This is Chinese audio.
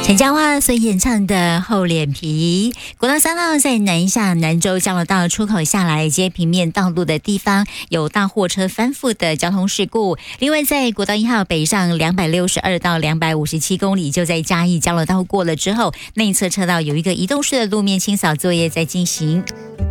陈嘉桦所演唱的《厚脸皮》。国道3号在南下南州交流道出口下来接平面道路的地方，有大货车翻覆的交通事故。另外，在国道1号北上262到257公里，就在嘉义交流道过了之后，内侧车道有一个移动式的路面清扫作业在进行。